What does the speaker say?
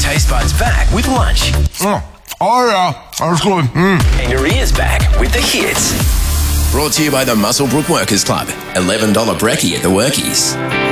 taste buds back with lunch. Oh yeah, that's good. And your ears back with the hits. Brought to you by the Muswellbrook Workers Club. $11 brekkie at the Workies.